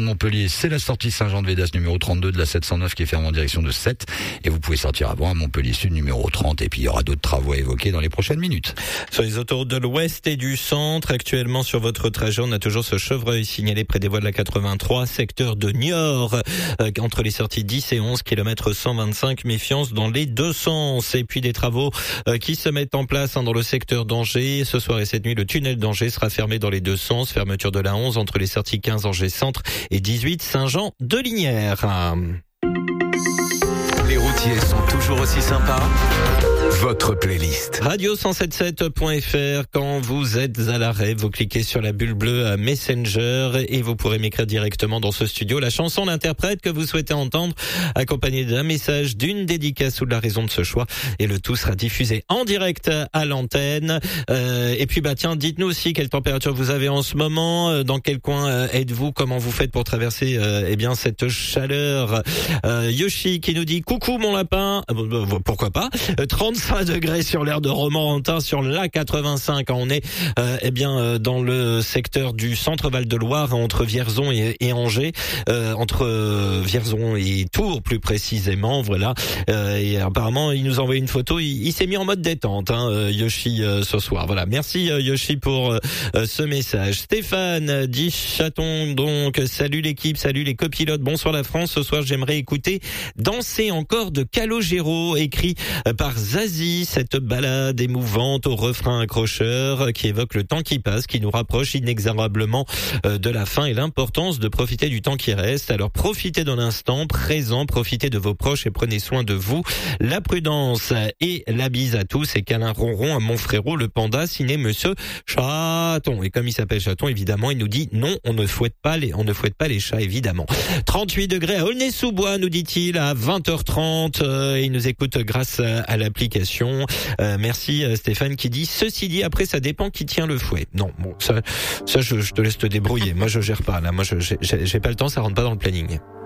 de Montpellier, c'est la sortie Saint-Jean-de-Védas numéro 32 de la 709 qui est fermée en direction de Sète. Et vous pouvez sortir avant à Montpellier Sud numéro 30. Et puis il y aura d'autres travaux à évoquer dans les prochaines minutes. Sur les autoroutes de l'Ouest et du Centre, actuellement sur votre trajet, on a toujours ce chevreuil signalé près des voies de la 83, secteur de Niort, entre les sorties 10 et 11 km 125, méfiance dans les deux sens. Et puis des travaux qui se mettent en place dans le secteur d'Angers. Ce soir et cette nuit, le tunnel d'Angers sera fermé dans les deux sens. Fermeture de la 11 entre les sorties 15 Angers Centre et 18 Saint-Jean-de-Linières. Les routiers sont toujours aussi sympas. Votre playlist. Radio177.fr. Quand vous êtes à l'arrêt, vous cliquez sur la bulle bleue à Messenger et vous pourrez m'écrire directement dans ce studio la chanson, l'interprète que vous souhaitez entendre, accompagné d'un message, d'une dédicace ou de la raison de ce choix. Et le tout sera diffusé en direct à l'antenne. Et puis tiens, dites-nous aussi quelle température vous avez en ce moment, dans quel coin êtes-vous, comment vous faites pour traverser cette chaleur. Yoshi qui nous dit coucou mon lapin. Pourquoi pas. 35 degrés sur l'aire de Romorantin sur l'A85. On est dans le secteur du centre Val-de-Loire, entre Vierzon et Angers, entre Vierzon et Tours plus précisément. Voilà. Et apparemment il nous a envoyé une photo. Il s'est mis en mode détente, Yoshi, ce soir. Voilà. Merci Yoshi pour ce message. Stéphane dit chaton donc. Salut l'équipe, salut les copilotes. Bonsoir la France. Ce soir j'aimerais écouter Danser encore de Calogero, écrit par Zazie, cette balade émouvante au refrain accrocheur qui évoque le temps qui passe, qui nous rapproche inexorablement de la fin et l'importance de profiter du temps qui reste. Alors profitez de l'instant présent, profitez de vos proches et prenez soin de vous. La prudence et la bise à tous et câlin ronron à mon frérot le panda signé Monsieur Chaton. Et comme il s'appelle Chaton, évidemment, il nous dit non, on ne fouette pas les chats, évidemment. 38 degrés à Aulnay-sous-Bois, nous dit-il, à 20h30. Il nous écoute grâce à l'application. Merci Stéphane qui dit ceci dit, après ça dépend qui tient le fouet. Non, bon, ça je te laisse te débrouiller. Moi je gère pas là. Moi j'ai pas le temps, ça rentre pas dans le planning.